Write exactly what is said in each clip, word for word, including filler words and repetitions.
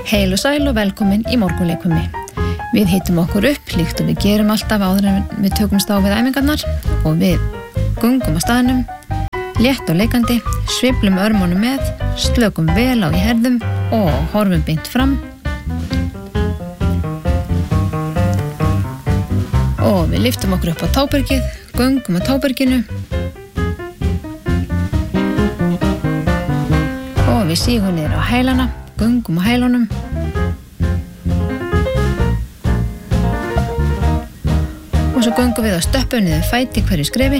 Heil og sæl og velkomin í morgunleikfimi. Við hittum okkur upp líkt og við gerum alltaf áður en við tökumst á við æfingarnar og við gungum á staðnum, létt og leikandi, sveiflum örmunum með, slökum vel á í herðum og horfum beint fram. Og við lyftum okkur upp á tábergið, gungum á táberginu og við sígum niður á hælana, gungum á hælunum og svo gungum við á stöppu niður fæti hverju skrefi.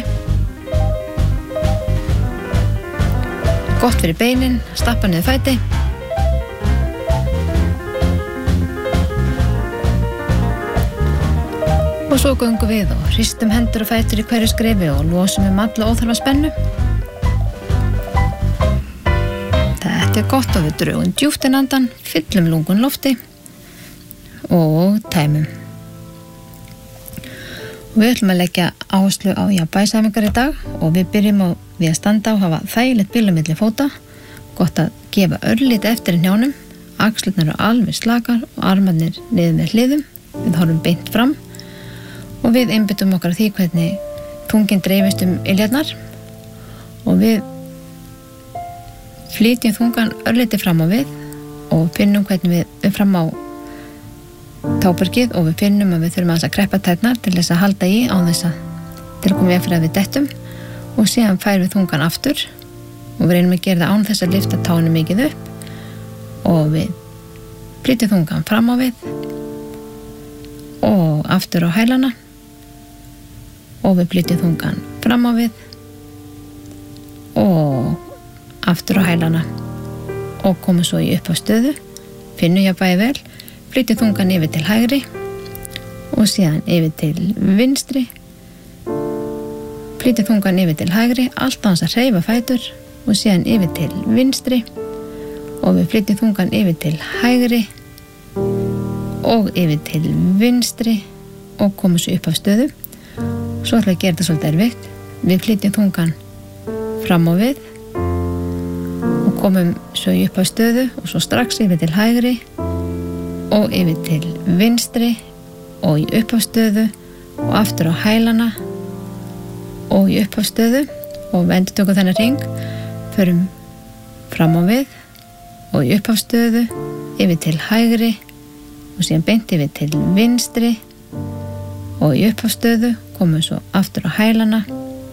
Gott fyrir beinin, stappa niður fæti. Og svo gungum við og hristum hendur og fætur í hverju skrefi og losum um alla óþarfa spennu. Þetta er gott og við drögum djúpt inn andan, fyllum lungun lofti og tæmum. Og við ætlum að leggja áherslu á jafnvægisæfingar í dag og við byrjum á við að standa og hafa þægilegt bil á milli fóta. Gott að gefa örlítið eftir í hnjánum, axlirnar eru alveg slakar og armarnir niður með hliðum. Við horfum beint fram og við einbyttum okkar á því hvernig þunginn dreifist um iljarnar og við flytjum þungan örlítið fram á við og finnum hvernig við fram á tábergið og við finnum að við þurfum aðeins að kreppa tærnar til þess að halda í á þess að til að koma við fyrir að við dettum og síðan færum við þungan aftur og við reynum að gera það án þess að lyfta tánum mikið upp og við flytjum þungan fram á við og aftur á hælana og við flytjum þungan fram á við og aftur á hælana og komum svo í upp á stöðu, finnum jafnvægi vel, flytjum þungan yfir til hægri og síðan yfir til vinstri, flytjum þungan yfir til hægri, allt á þess að hreyfa fætur og síðan yfir til vinstri og við flytjum þungan yfir til hægri og yfir til vinstri og komum svo upp á stöðu. Svo ætlum við að gera þetta svolítið erfitt. Við flytjum þungan fram á við og komum svo upp á stöðu og svo strax yfir til hægri og yfir til vinstri og í upp á stöðu og aftur á hælana og í upp á stöðu og við endurtökum þennan hring, förum fram á við og í upp á stöðu yfir til hægri og síðan beint yfir til vinstri og í upp á stöðu, komum svo aftur á hælana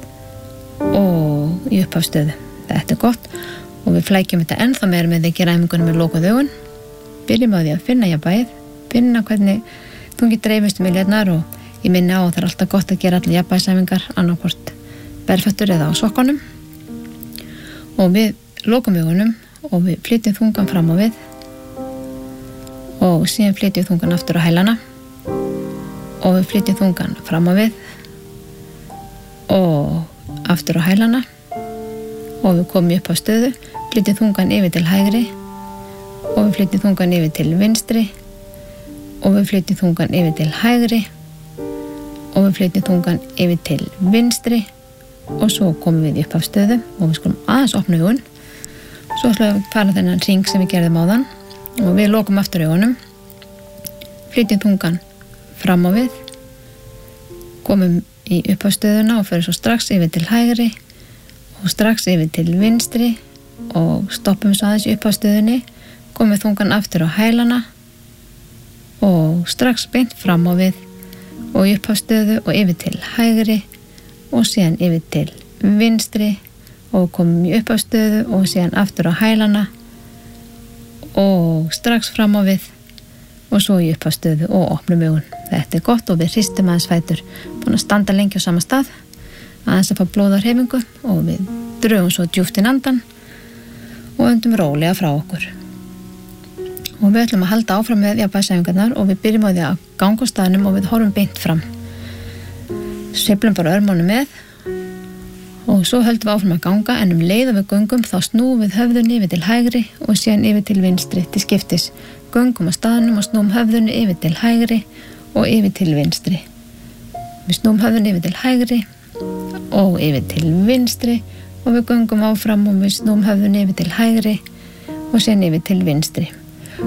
og í upp á stöðu. Þetta er gott og við flækjum þetta ennþá meira með því að gera æfingunum með lokuð augun. Byrjum á því að finna jafnvægið, finna hvernig þunginn dreifist um iljarnar og ég minni á að það er alltaf gott að gera allir jafnvægisæfingar annarkvort berfættur eða á sokkunum. Og við lokum augunum og við flytjum þungan fram á við og síðan flytjum þungan aftur á hælana og við flytjum þungan fram á við og aftur á hælana og við komum upp á stöðu, flytjum þungan yfir til hægri og við flytjum þungan yfir til vinstri og við flytjum þungan yfir til hægri og við flytjum þungan yfir til vinstri og svo komum við upp á stöðu og við skulum aðeins opna augun. Svo ætlum við að fara þennan hring sem við gerðum áðan og við lokum aftur augunum, flytjum þungan fram á við, komum í upp á stöðuna og fyrir svo strax yfir til hægri og strax yfir til vinstri og stoppum svo aðeins upp á stöðunni, komum þungan aftur á hælana og strax beint fram á við og upp á stöðu og yfir til hægri og síðan yfir til vinstri og komum í upp á stöðu og síðan aftur á hælana og strax fram á við og svo í upp á stöðu og opnum augun. Þetta er gott og við hristum aðeins fætur, búin að standa lengi á sama stað, aðeins að fá blóðarhreyfingu og við drögum svo djúpt inn andan og öndum rólega frá okkur. Og við ætlum að halda áfram með jafnvægisæfingarnar og við byrjum á því að ganga á staðnum og við horfum beint fram. Sveiflum bara örmunum með og svo höldum við áfram að ganga en um leið og við göngum þá snúum við höfðunni yfir til hægri og síðan yfir til vinstri til skiptis. Göngum á staðnum og snúum höfðunni yfir til hægri og yfir til vinstri. Við snúum höfðunni yfir til hægri og yfir til vinstri og við göngum áfram og við snúum höfðunni yfir til hægri og síðan yfir til vinstri.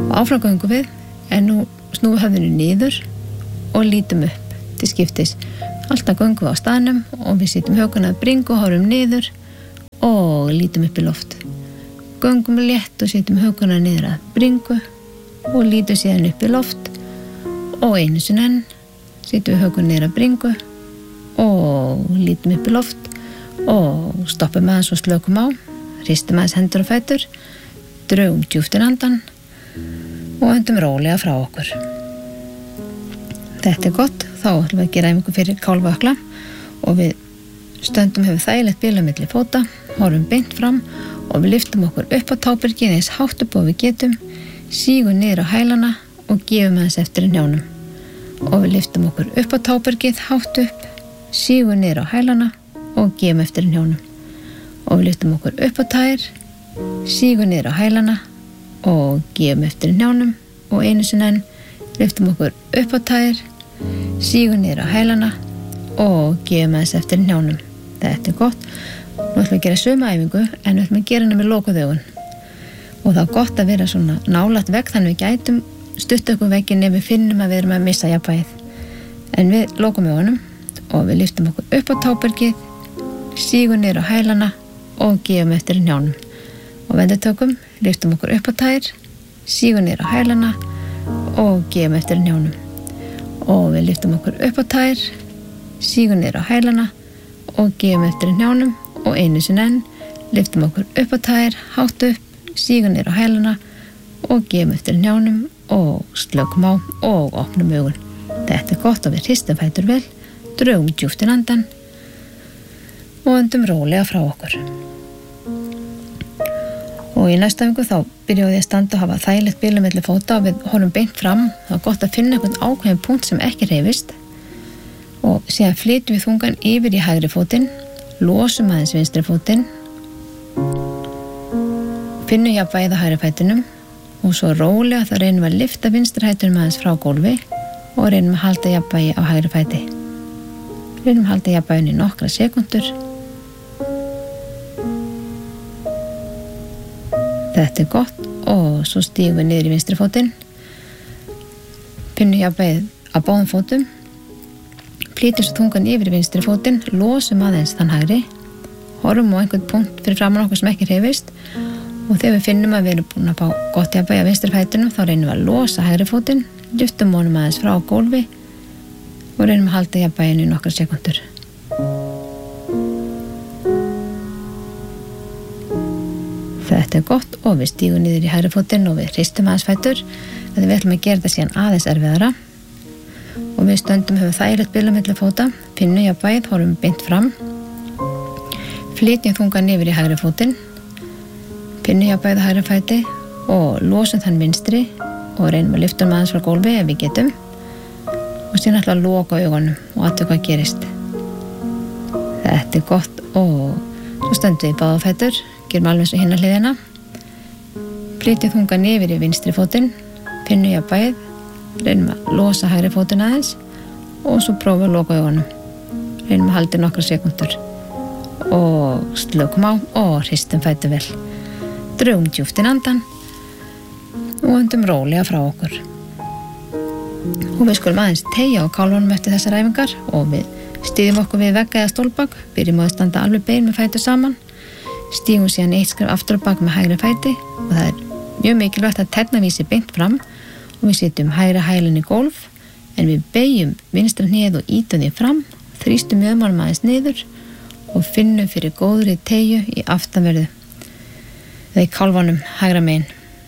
Og áfram göngum við, en nú snúum við höfðinu niður og lítum upp til skiptis. Alltaf göngum við á staðnum og við sitjum hökuna að bringu og horfum niður og lítum upp í loft. Göngum létt og sitjum hökuna niður að bringu og lítum síðan upp í loft og einu sinni enn sitjum við hökuna niður að bringu og lítum upp í loft og stoppum aðeins og slökum á, hristum aðeins hendur og fætur, draugum djúpt inn andan og öndum rólega frá okkur. Þetta er gott, þá ætlum við að gera æfingu fyrir kálfökla og við stöndum hefur þægilegt bil á milli fóta, horfum beint fram og við lyftum okkur upp á tábergið eins hátt upp og við getum, sígum niður á hælana og gefum aðeins eftir í hnjánum. Og við lyftum okkur upp á tábergið hátt upp, sígum niður á hælana og gefum eftir í hnjánum. Og við lyftum okkur upp á tær, sígum niður á hælana og gefum eftir í hnjánum og einu sinni enn lyftum okkur upp á tær, sígum niður á hælana og gefum aðeins eftir í hnjánum. Þetta er gott. Nú ætlum við að gera sömu æfingu en við ætlum að gera hana með lokuð augun. Og það er gott að vera svona nálægt vegg þannig við gætum stutt okkur vegginn ef við finnum að við erum að missa jafnvægið. En við lokum augunum og við lyftum okkur upp á tábergið, sígum niður á hælana og gefum eftir í hnjánum. Og vendutökum, lyftum okkur upp á tær, sígum niður á hælana og gefum eftir í hnjánum. Og við lyftum okkur upp á tær, sígum niður á hælana og gefum eftir í hnjánum og einu sinni enn lyftum okkur upp á tær, hátt upp, sígum niður á hælana og gefum eftir í hnjánum og slökum á og opnum augun. Þetta er gott og við hristum fætur vel, draugum djúpt inn andan og öndum rólega frá okkur. Og í næsta æfingu þá byrjum við að standa og hafa þægilegt bil á milli fóta og við horfum beint fram. Það er gott að finna einhvern ákveðin punkt sem ekki hreyfist og síðan flytjum við þungan yfir í hægri fótinn, losum aðeins vinstri fótinn, finnum jafnvægið á hægri fætinum og svo rólega þá reynum við að lyfta vinstri fætinum aðeins frá gólfi og reynum að halda jafnvægi á hægri fæti. Reynum að halda jafnvægin í nokkra sekundur. Þetta er gott og svo stígum við niður í vinstri fótinn, finnum jafnvægið á báðum fótum, flýtum svo þungan yfir í vinstri fótinn, losum aðeins þann hægri, horfum á einhvern punkt fyrir framan okkur sem ekki hreyfist og þegar við finnum að við erum búin að fá gott jafnvægi á vinstri fætinum þá reynum við að losa hægri fótinn, lyftum honum aðeins frá gólfi og reynum að halda jafnvæginu í nokkra sekundur. Þetta er gott og við stígum niður í hægri fótinn og við hristum aðeins fætur þegar við ætlum að gera þetta síðan aðeins erfiðara og við stöndum hefur þægilegt bil á milli fóta, finnum jafnvægið, horfum beint fram, flytjum þungan yfir í hægri fótinn, finnum jafnvægið á hægri fæti og losum þann vinstri og reynum að lyfta hann aðeins frá gólfi ef við getum og síðan ætlum að loka augunum og athuga hvað gerist. Þetta er gott og svo stöndum við í báða fætur, gerum alveg eins og hinna hliðina, flytjum þungan yfir í vinstri fótinn, finnum jafnvægið, reynum að losa hægri fótinn aðeins og svo prófum að loka augunum, reynum að halda í nokkra sekundur og slökum á og hristum fætur vel, draugum djúpt inn andan og öndum rólega frá okkur. Og við skulum aðeins teygja á kálfunum eftir þessar æfingar og við stíðum okkur við vegg eða stólbak, byrjum á að standa alveg bein með fætur saman, stígum síðan eitt skref aftur á bak með hægri fæti og það er mjög mikilvægt að tærnar vísi beint fram og við setjum hægri hælinn í gólf en við beygjum vinstra hnéð og ýtum því fram, þrýstum mjöðmálum aðeins niður og finnum fyrir góðri teygju í aftanverðu eða í kálfanum hægra megin.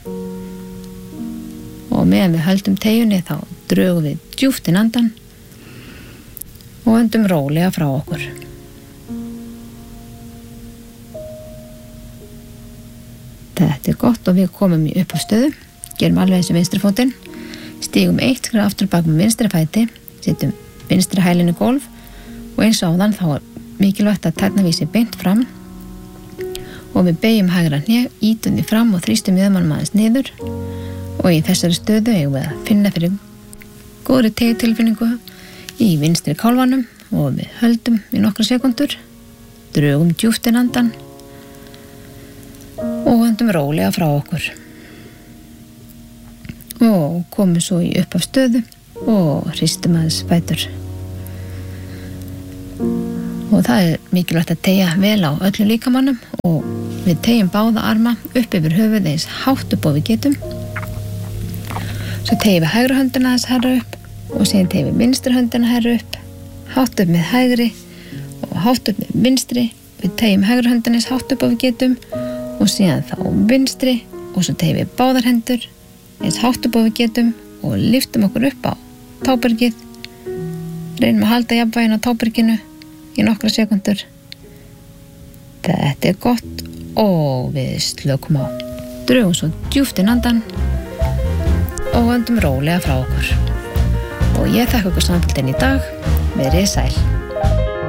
Og meðan við höldum teyjunni þá drögum við djúpt inn andan og öndum rólega frá okkur. Þetta er gott og við komum í upp á stöðu, gerum alveg eins og vinstri fótinn, stígum eitt skref aftur bak með vinstri fæti, setjum vinstri hælinn í gólf og eins og áðan þá er mikilvægt að tærnar vísi beint fram og við beygjum hægra hné, ýtum því fram og þrýstum mjöðmálum aðeins niður og í þessari stöðu eigum við að finna fyrir góðri teygjutilfinningu í vinstri kálfanum og við höldum í nokkra sekundur, drögum djúpt inn andan og öndum rólega frá okkur. og komum svo í upp af stöðu og hristum aðeins fætur. Og það er mikilvægt að teygja vel á öllu líkamannum og við teygjum báða arma upp yfir höfuð eins hátt upp og við getum. Svo teygjum við hægri höndina aðeins herra upp og síðan teygjum við vinstri höndina herra upp, hátt upp með hægri og hátt upp með vinstri. Við teygjum hægri höndina eins hátt upp og við getum og síðan þá vinstri og svo teygjum við báðar hendur eins hátt upp og við getum og lyftum okkur upp á tábergið. Reynum að halda jafnvæginn á táberginu í nokkra sekundur. Þetta er gott og við slökum á. Drögum svo djúpt inn andann og öndum rólega frá okkur. Og ég þakka ykkur samfylgdina í dag. Verið sæl.